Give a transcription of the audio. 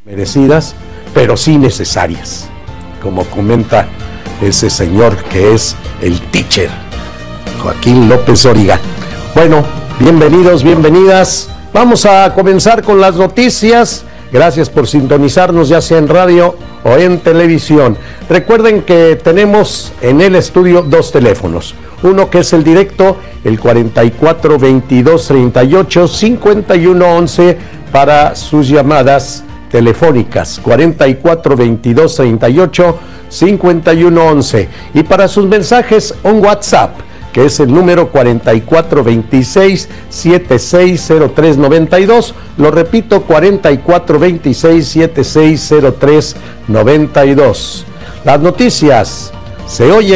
merecidas, pero sí necesarias, como comenta ese señor que es el teacher, Joaquín López Dóriga. Bueno, bienvenidos, bienvenidas. Vamos a comenzar con las noticias. Gracias por sintonizarnos, ya sea en radio o en televisión. Recuerden que tenemos en el estudio dos teléfonos. Uno que es el directo, el 44 22 38 51 11 para sus llamadas telefónicas, 44 22 38 51 11, y para sus mensajes un WhatsApp, que es el número 44 26 7603 92. Lo repito, 44 26 7603 92. Las noticias se oyen